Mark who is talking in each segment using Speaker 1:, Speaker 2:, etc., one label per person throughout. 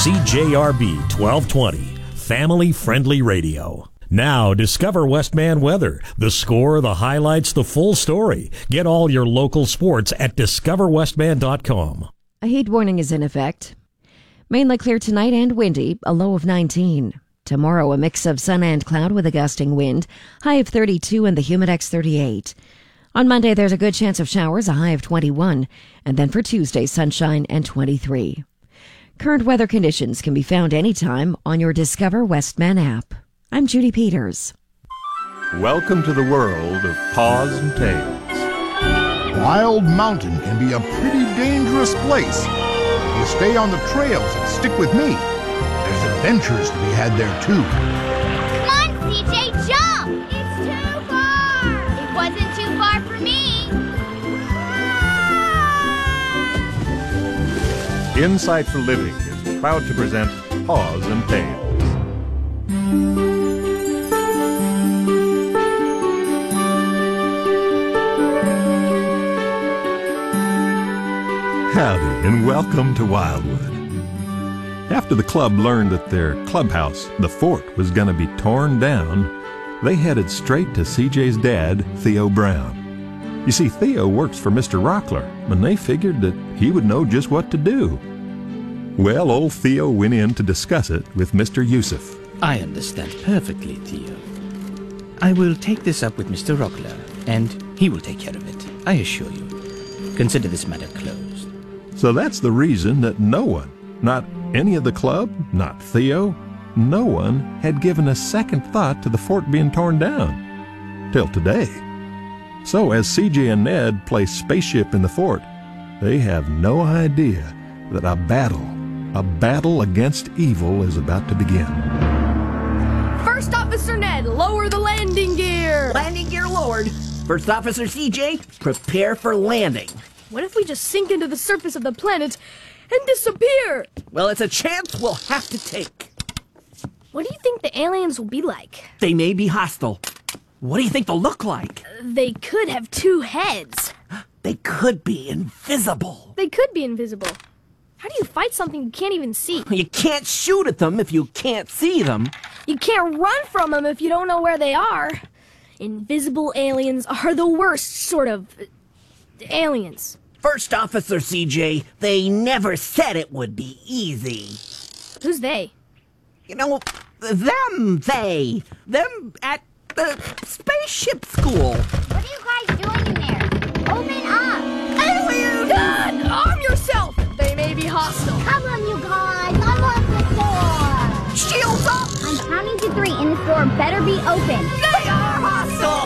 Speaker 1: CJRB 1220, family-friendly radio. Now, discover Westman weather. The score, the highlights, the full story. Get all your local sports at discoverwestman.com.
Speaker 2: A heat warning is in effect. Mainly clear tonight and windy, a low of 19. Tomorrow, a mix of sun and cloud with a gusting wind, high of 32 and the Humidex 38. On Monday, there's a good chance of showers, a high of 21. And then for Tuesday, sunshine and 23. Current weather conditions can be found anytime on your Discover Westman app. I'm Judy Peters.
Speaker 3: Welcome to the world of Paws and Tails.
Speaker 4: Wild Mountain can be a pretty dangerous place. If you stay on the trails and stick with me, there's adventures to be had there too.
Speaker 5: Come on, CJ, jump! It's too far! It wasn't too far for me!
Speaker 3: Insight for Living is proud to present Paws and Tails. Howdy, and welcome to Wildwood. After the club learned that their clubhouse, the fort, was going to be torn down, they headed straight to CJ's dad, Theo Brown. You see, Theo works for Mr. Rockler, and they figured that he would know just what to do. Well, old Theo went in to discuss it with Mr. Yusuf.
Speaker 6: I understand perfectly, Theo. I will take this up with Mr. Rockler, and he will take care of it, I assure you. Consider this matter closed.
Speaker 3: So that's the reason that no one, not any of the club, not Theo, no one had given a second thought to the fort being torn down. Till today. So as CJ and Ned play spaceship in the fort, they have no idea that a battle against evil is about to begin.
Speaker 7: First Officer Ned, lower the landing gear!
Speaker 8: Landing gear lowered. First Officer CJ, prepare for landing.
Speaker 7: What if we just sink into the surface of the planet and disappear?
Speaker 8: Well, it's a chance we'll have to take.
Speaker 7: What do you think the aliens will be like?
Speaker 8: They may be hostile. What do you think they'll look like?
Speaker 7: They could have two heads.
Speaker 8: They could be invisible.
Speaker 7: They could be invisible. How do you fight something you can't even see?
Speaker 8: You can't shoot at them if you can't see them.
Speaker 7: You can't run from them if you don't know where they are. Invisible aliens are the worst sort of aliens.
Speaker 8: First Officer CJ, they never said it would be easy.
Speaker 7: Who's they?
Speaker 8: You know, them at the spaceship school.
Speaker 5: What are you guys doing in there? Open up!
Speaker 8: Aliens!
Speaker 7: God, arm yourself! They may be hostile.
Speaker 5: Come on, you guys! Unlock the door!
Speaker 8: Shields up!
Speaker 5: I'm counting to 3 and this door better be open.
Speaker 8: They are hostile!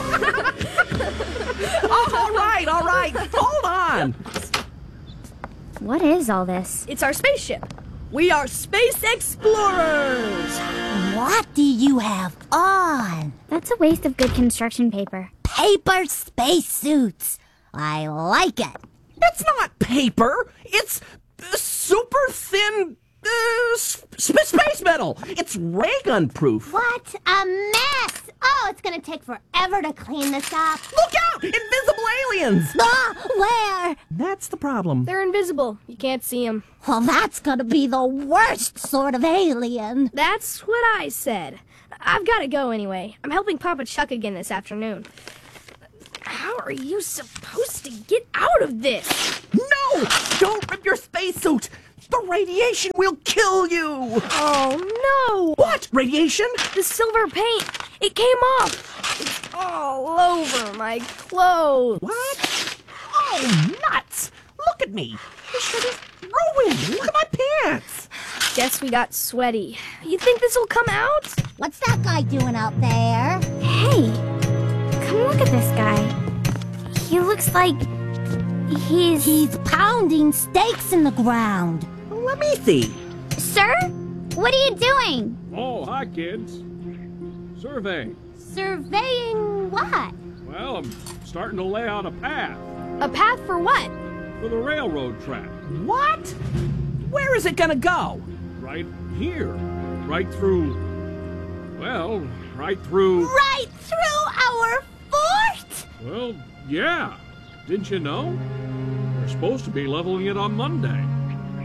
Speaker 8: All right. Hold on.
Speaker 5: What is all this?
Speaker 7: It's our spaceship. We are space explorers.
Speaker 9: What do you have on?
Speaker 5: That's a waste of good construction paper.
Speaker 9: Paper spacesuits. I like it.
Speaker 8: It's not paper. It's super thin space metal. It's ray gun proof.
Speaker 5: What a mess! Oh, it's gonna take forever to clean this up.
Speaker 8: Look out! Invisible aliens!
Speaker 9: Ah, where?
Speaker 8: That's the problem.
Speaker 7: They're invisible. You can't see them.
Speaker 9: Well, that's gonna be the worst sort of alien.
Speaker 7: That's what I said. I've got to go anyway. I'm helping Papa Chuck again this afternoon. How are you supposed to get out of this?
Speaker 8: No! Don't rip your spacesuit! The radiation will kill you!
Speaker 7: Oh, no!
Speaker 8: What? Radiation?
Speaker 7: The silver paint! It came off! It's all over my clothes!
Speaker 8: What? Oh, nuts! Look at me! This shirt is ruined! Look at my pants!
Speaker 7: Guess we got sweaty. You think this will come out?
Speaker 9: What's that guy doing out there?
Speaker 5: Hey, come look at this guy. He looks like
Speaker 9: He's pounding stakes in the ground.
Speaker 8: Let me see.
Speaker 5: Sir? What are you doing?
Speaker 10: Oh, hi, kids. Surveying.
Speaker 5: Surveying what?
Speaker 10: Well, I'm starting to lay out a path
Speaker 7: A path for what?
Speaker 10: for the railroad track.
Speaker 8: What? Where is it gonna go?
Speaker 10: Right here. Right through... Well, right through...
Speaker 9: Right through our fort?
Speaker 10: Well, yeah. Didn't you know? We're supposed to be leveling it on Monday.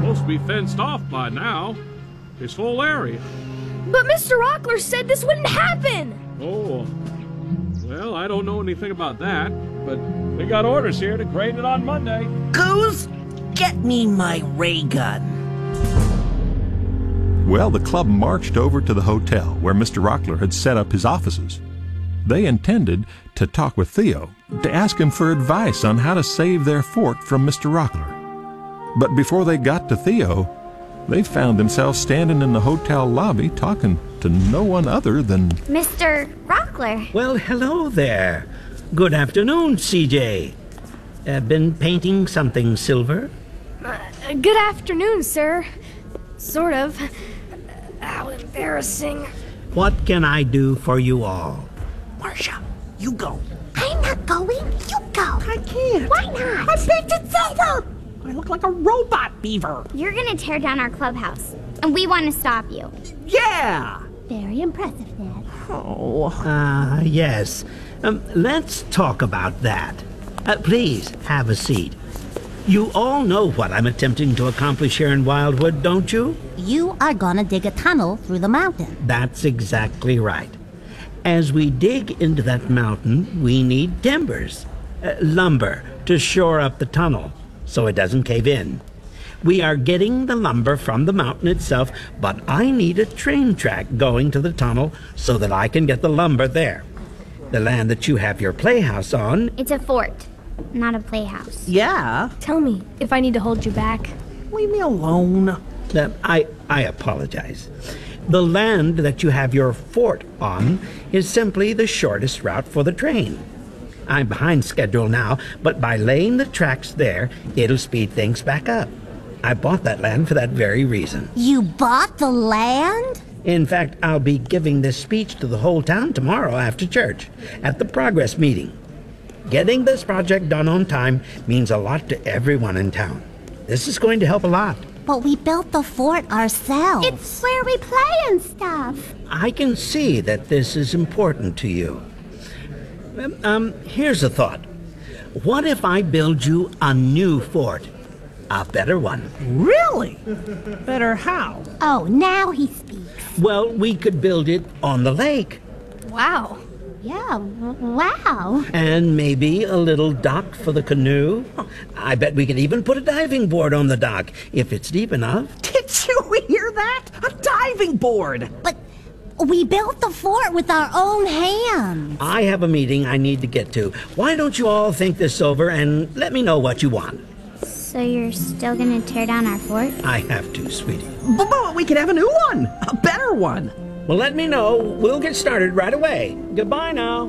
Speaker 10: Supposed to be fenced off by now. This whole area.
Speaker 7: But Mr. Rockler said this wouldn't happen!
Speaker 10: Oh, well, I don't know anything about that, but we got orders here to grade it on Monday.
Speaker 8: Goose, get me my ray gun.
Speaker 3: Well, the club marched over to the hotel where Mr. Rockler had set up his offices. They intended to talk with Theo, to ask him for advice on how to save their fort from Mr. Rockler. But before they got to Theo, they found themselves standing in the hotel lobby talking to no one other than
Speaker 5: Mr. Rockler.
Speaker 6: Well, hello there. Good afternoon, CJ. Been painting something silver?
Speaker 7: Good afternoon, sir. Sort of. How embarrassing.
Speaker 6: What can I do for you all?
Speaker 8: Marcia, you go.
Speaker 9: I'm not going. You go.
Speaker 8: I can't.
Speaker 9: Why not? I painted silver.
Speaker 8: I look like a robot beaver.
Speaker 5: You're gonna tear down our clubhouse, and we want to stop you.
Speaker 8: Yeah.
Speaker 9: Very impressive, Dad.
Speaker 8: Oh.
Speaker 6: Yes. Let's talk about that. Please, have a seat. You all know what I'm attempting to accomplish here in Wildwood, don't you?
Speaker 9: You are gonna dig a tunnel through the mountain.
Speaker 6: That's exactly right. As we dig into that mountain, we need timbers, lumber, to shore up the tunnel so it doesn't cave in. We are getting the lumber from the mountain itself, but I need a train track going to the tunnel so that I can get the lumber there. The land that you have your playhouse on...
Speaker 5: It's a fort, not a playhouse.
Speaker 8: Yeah.
Speaker 7: Tell me if I need to hold you back.
Speaker 8: Leave me alone.
Speaker 6: I apologize. The land that you have your fort on is simply the shortest route for the train. I'm behind schedule now, but by laying the tracks there, it'll speed things back up. I bought that land for that very reason.
Speaker 9: You bought the land?
Speaker 6: In fact, I'll be giving this speech to the whole town tomorrow after church, at the progress meeting. Getting this project done on time means a lot to everyone in town. This is going to help a lot.
Speaker 9: But we built the fort ourselves.
Speaker 5: It's where we play and stuff.
Speaker 6: I can see that this is important to you. Here's a thought. What if I build you a new fort? A better one.
Speaker 8: Really? Better how?
Speaker 9: Oh, now he speaks.
Speaker 6: Well, we could build it on the lake.
Speaker 7: Wow.
Speaker 9: Yeah, wow.
Speaker 6: And maybe a little dock for the canoe. I bet we could even put a diving board on the dock, if it's deep enough.
Speaker 8: Did you hear that? A diving board.
Speaker 9: But we built the fort with our own hands.
Speaker 6: I have a meeting I need to get to. Why don't you all think this over and let me know what you want?
Speaker 5: So you're still gonna tear down our fort?
Speaker 6: I have to, sweetie.
Speaker 8: But we could have a new one. A better one.
Speaker 6: Well, let me know. We'll get started right away. Goodbye now.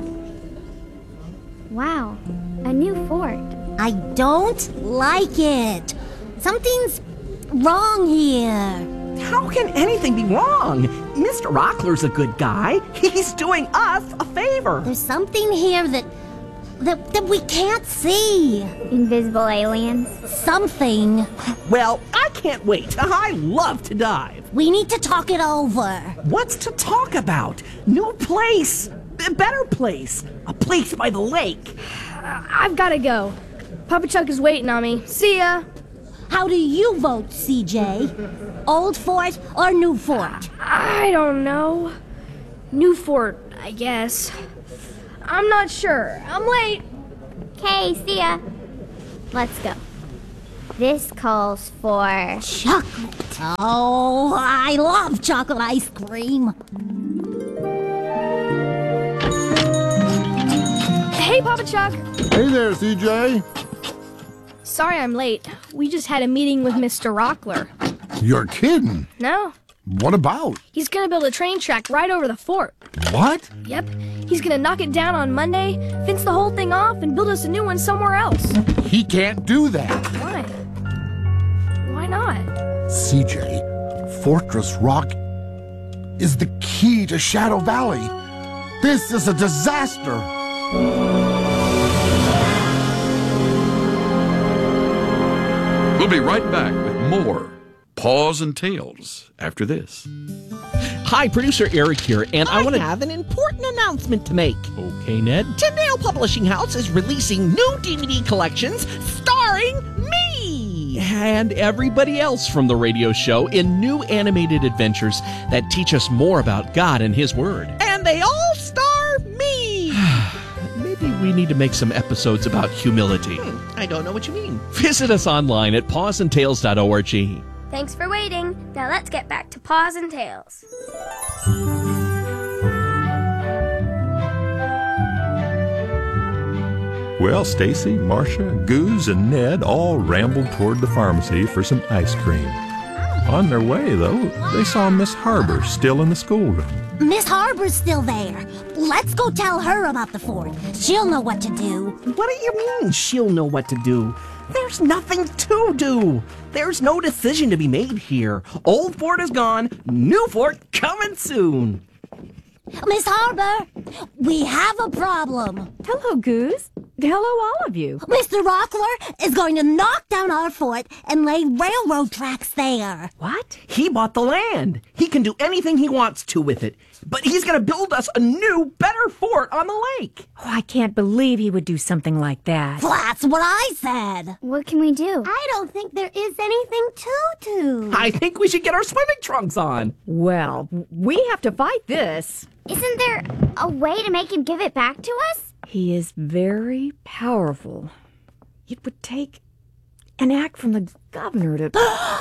Speaker 5: Wow, a new fort.
Speaker 9: I don't like it. Something's wrong here.
Speaker 8: How can anything be wrong? Mr. Rockler's a good guy. He's doing us a favor.
Speaker 9: There's something here that we can't see.
Speaker 5: Invisible aliens?
Speaker 9: Something.
Speaker 8: Well, I can't wait. I love to dive.
Speaker 9: We need to talk it over.
Speaker 8: What's to talk about? New place. A better place. A place by the lake.
Speaker 7: I've gotta go. Papa Chuck is waiting on me. See ya.
Speaker 9: How do you vote, CJ? Old fort or new fort?
Speaker 7: I don't know. New fort, I guess. I'm not sure. I'm late.
Speaker 5: Okay, see ya. Let's go. This calls for...
Speaker 9: chocolate. Oh, I love chocolate ice cream.
Speaker 7: Hey, Papa Chuck.
Speaker 4: Hey there, CJ.
Speaker 7: Sorry I'm late. We just had a meeting with Mr. Rockler.
Speaker 4: You're kidding.
Speaker 7: No,
Speaker 4: What about?
Speaker 7: he's gonna build a train track right over the fort.
Speaker 4: What?
Speaker 7: Yep, he's gonna knock it down on Monday, fence the whole thing off, and build us a new one somewhere else.
Speaker 4: He can't do that.
Speaker 7: Why? Why not?
Speaker 4: CJ, Fortress Rock is the key to Shadow Valley. This is a disaster.
Speaker 11: We'll be right back with more Paws and Tales after this.
Speaker 8: Hi, producer Eric here, and I want to have an important announcement to make.
Speaker 12: Okay, Ned.
Speaker 8: Tennail Publishing House is releasing new DVD collections starring me. me and everybody else from the radio show in new animated adventures that teach us more about God and His Word.
Speaker 6: And they all star me!
Speaker 8: Maybe we need to make some episodes about humility.
Speaker 6: I don't know what you mean.
Speaker 8: Visit us online at pawsandtails.org.
Speaker 5: Thanks for waiting. Now let's get back to Paws and Tails.
Speaker 3: Well, Stacy, Marcia, Goose, and Ned all rambled toward the pharmacy for some ice cream. On their way, though, they saw Miss Harbor still in the schoolroom.
Speaker 9: Miss Harbor's still there. Let's go tell her about the fort. She'll know what to do.
Speaker 6: What do you mean she'll know what to do? There's nothing to do. There's no decision to be made here. Old fort is gone. New fort coming soon.
Speaker 9: Miss Harbor, we have a problem.
Speaker 2: Hello, Goose. Hello, all of you.
Speaker 9: Mr. Rockler is going to knock down our fort and lay railroad tracks there.
Speaker 6: What? He bought the land. He can do anything he wants to with it. But he's going to build us a new, better fort on the lake.
Speaker 2: Oh, I can't believe he would do something like that.
Speaker 9: That's what I said.
Speaker 5: What can we do?
Speaker 9: I don't think there is anything to do.
Speaker 6: I think we should get our swimming trunks on.
Speaker 2: Well, we have to fight this.
Speaker 5: Isn't there a way to make him give it back to us?
Speaker 2: He is very powerful. It would take an act from the governor to...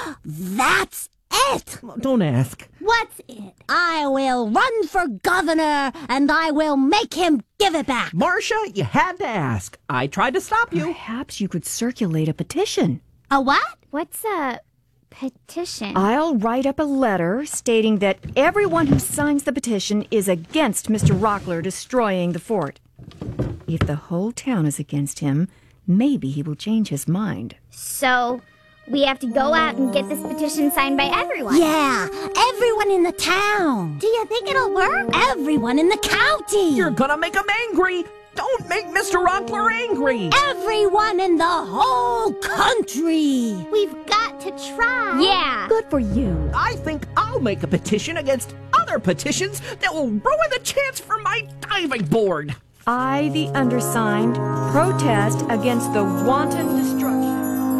Speaker 9: That's it!
Speaker 6: Don't ask.
Speaker 9: What's it? I will run for governor, and I will make him give it back.
Speaker 6: Marcia, you had to ask. I tried to stop you.
Speaker 2: Perhaps you could circulate a petition.
Speaker 9: A what?
Speaker 5: What's a petition?
Speaker 2: I'll write up a letter stating that everyone who signs the petition is against Mr. Rockler destroying the fort. If the whole town is against him, maybe he will change his mind.
Speaker 5: So, we have to go out and get this petition signed by everyone.
Speaker 9: Yeah, everyone in the town.
Speaker 5: Do you think it'll work?
Speaker 9: Everyone in the county.
Speaker 6: You're gonna make him angry. Don't make Mr. Rockler angry.
Speaker 9: Everyone in the whole country.
Speaker 5: We've got to try. Yeah.
Speaker 2: Good for you.
Speaker 6: I think I'll make a petition against other petitions that will ruin the chance for my diving board.
Speaker 2: I, the undersigned, protest against the wanton destruction.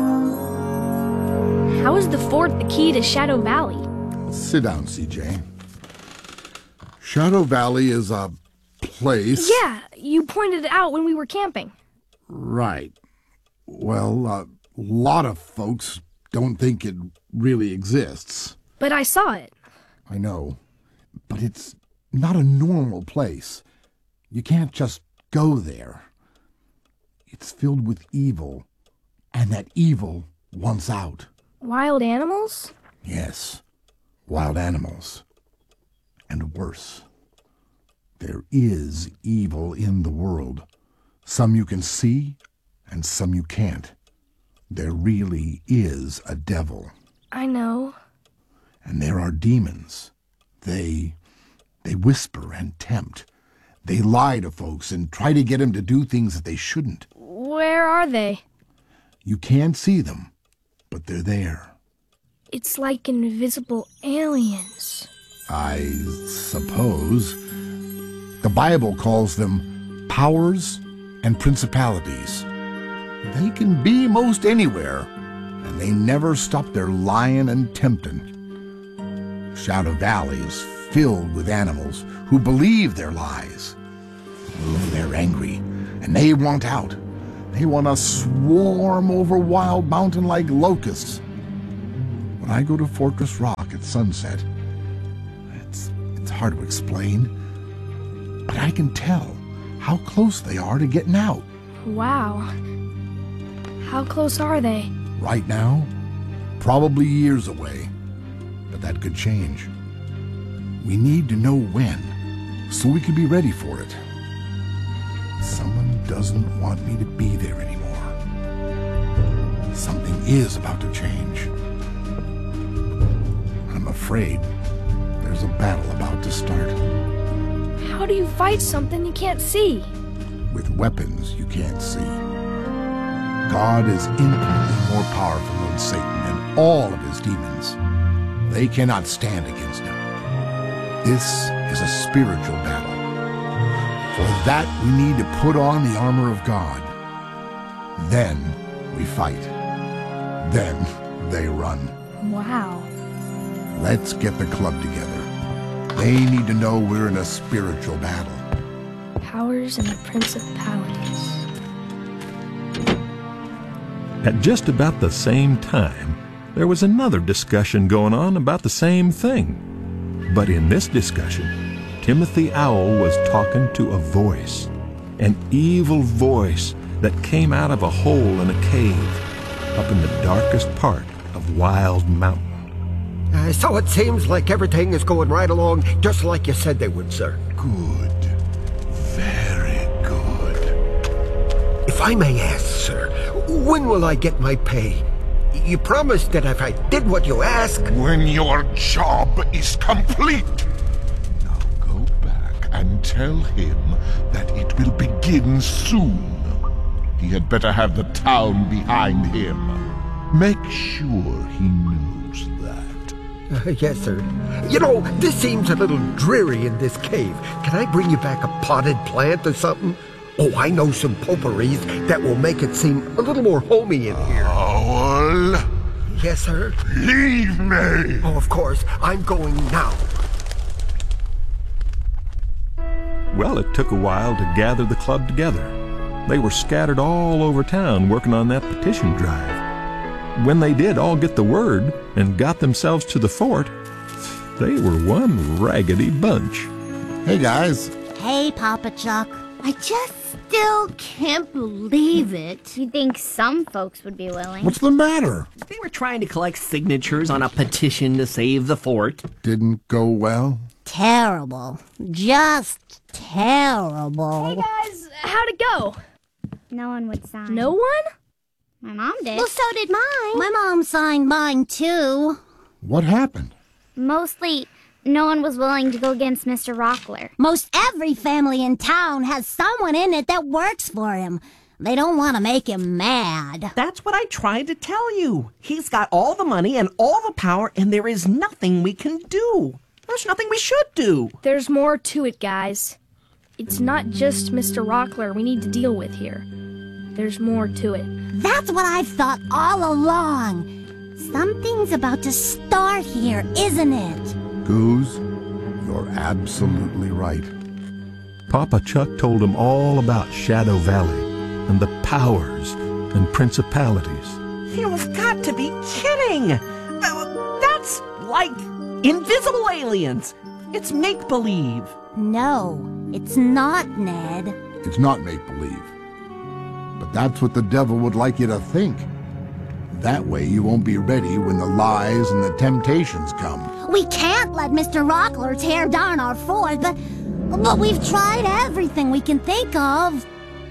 Speaker 7: How is the fort the key to Shadow Valley?
Speaker 4: Sit down, CJ. Shadow Valley is a place...
Speaker 7: Yeah, you pointed it out when we were camping.
Speaker 4: Right. Well, a lot of folks don't think it really exists.
Speaker 7: But I saw it.
Speaker 4: I know. But it's not a normal place. You can't just go there. It's filled with evil, and that evil wants out.
Speaker 7: Wild animals?
Speaker 4: Yes, wild animals. And worse. There is evil in the world. Some you can see, and some you can't. There really is a devil.
Speaker 7: I know.
Speaker 4: And there are demons. They whisper and tempt. They lie to folks and try to get them to do things that they shouldn't.
Speaker 7: Where are they?
Speaker 4: You can't see them, but they're there.
Speaker 7: It's like invisible aliens.
Speaker 4: I suppose. The Bible calls them powers and principalities. They can be most anywhere, and they never stop their lying and tempting. Shadow Valley is filled with animals who believe their lies. They're angry, and they want out. They want to swarm over Wild Mountain like locusts. When I go to Fortress Rock at sunset, it's hard to explain, but I can tell how close they are to getting out.
Speaker 7: Wow. How close are they?
Speaker 4: Right now, probably years away, but that could change. We need to know when, so we can be ready for it. Someone doesn't want me to be there anymore. Something is about to change. I'm afraid there's a battle about to start.
Speaker 7: How do you fight something you can't see?
Speaker 4: With weapons you can't see. God is infinitely more powerful than Satan and all of his demons. They cannot stand against him. This is a spiritual battle. For that we need to put on the armor of God. Then we fight. Then they run.
Speaker 7: Wow.
Speaker 4: Let's get the club together. They need to know we're in a spiritual battle.
Speaker 7: Powers and principalities.
Speaker 3: At just about the same time, there was another discussion going on about the same thing. But in this discussion, Timothy Owl was talking to a voice, an evil voice that came out of a hole in a cave up in the darkest part of Wild Mountain.
Speaker 12: So it seems like everything is going right along just like you said they would, sir.
Speaker 4: Good. Very good.
Speaker 12: If I may ask, sir, when will I get my pay? You promised that if I did what you asked...
Speaker 13: When your job is complete. Now go back and tell him that it will begin soon. He had better have the town behind him. Make sure he knows that.
Speaker 12: Yes, sir. You know, this seems a little dreary in this cave. Can I bring you back a potted plant or something? Oh, I know some potpourris that will make it seem a little more homey in here.
Speaker 13: Owl!
Speaker 12: Yes, sir?
Speaker 13: Leave me!
Speaker 12: Oh, of course. I'm going now.
Speaker 3: Well, it took a while to gather the club together. They were scattered all over town working on that petition drive. When they did all get the word and got themselves to the fort, they were one raggedy bunch.
Speaker 4: Hey, guys.
Speaker 9: Hey, Papa Chuck. I just still can't believe it.
Speaker 5: You'd think some folks would be willing.
Speaker 4: What's the matter?
Speaker 8: They were trying to collect signatures on a petition to save the fort.
Speaker 4: Didn't go well?
Speaker 9: Terrible. Just terrible.
Speaker 7: Hey, guys, how'd it go?
Speaker 5: No one would sign.
Speaker 7: No one?
Speaker 5: My mom did.
Speaker 9: Well, so did mine. My mom signed mine, too.
Speaker 4: What happened?
Speaker 5: Mostly, no one was willing to go against Mr. Rockler.
Speaker 9: Most every family in town has someone in it that works for him. They don't want to make him mad.
Speaker 8: That's what I tried to tell you. He's got all the money and all the power, and there is nothing we can do. There's nothing we should do.
Speaker 7: There's more to it, guys. It's not just Mr. Rockler we need to deal with here. There's more to it.
Speaker 9: That's what I've thought all along. Something's about to start here, isn't it?
Speaker 4: Goose, you're absolutely right.
Speaker 3: Papa Chuck told them all about Shadow Valley and the powers and principalities.
Speaker 8: You've got to be kidding! That's like invisible aliens. It's make-believe.
Speaker 9: No, it's not, Ned.
Speaker 4: It's not make-believe. But that's what the devil would like you to think. That way you won't be ready when the lies and the temptations come.
Speaker 9: We can't let Mr. Rockler tear down our fort, but we've tried everything we can think of.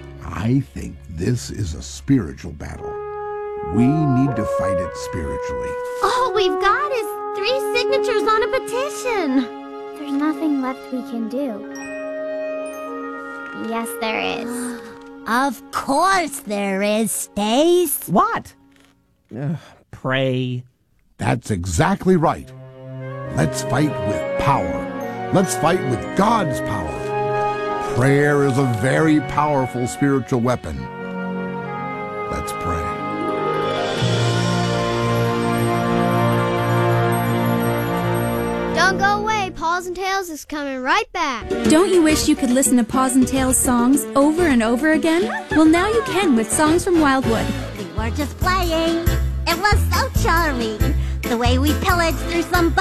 Speaker 4: I think this is a spiritual battle. We need to fight it spiritually.
Speaker 5: All we've got is 3 signatures on a petition. There's nothing left we can do. Yes, there is.
Speaker 9: Of course there is, Stace.
Speaker 8: What? Pray.
Speaker 4: That's exactly right. Let's fight with power. Let's fight with God's power. Prayer is a very powerful spiritual weapon. Let's pray.
Speaker 5: Don't go away. Paws and Tails is coming right back.
Speaker 14: Don't you wish you could listen to Paws and Tails songs over and over again? Well, now you can with Songs from Wildwood.
Speaker 9: We were just playing. It was so charming. The way we pillaged through some